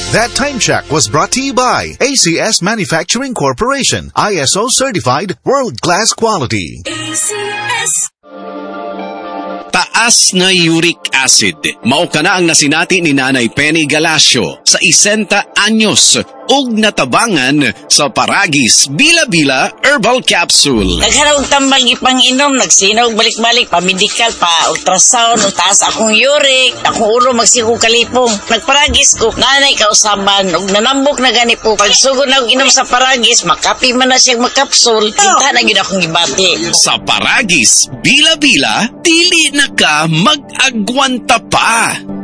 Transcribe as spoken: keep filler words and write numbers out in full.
That time check was brought to you by A C S Manufacturing Corporation, I S O certified, world-class quality. A C S. Taas na uric acid. Mao kana ang nasinati ni Nanay Penny Galasio sa isenta anyos ug natabangan sa Paragis Bila-Bila Herbal Capsule. Nagharap tambal ipang-inom, nagsinaw balik-balik, pa-medical, pa-ultrasound, taas akong uric, akong ulo magsigo kalipong. Nagparagis ko, nanay kausaban, ug nanambok na gani po. Pagsugod na inom sa Paragis, makapi man na siyang makapsul, tinta na yun akong ibati. Sa Paragis Bila-Bila, dili na ka mag-agwanta pa.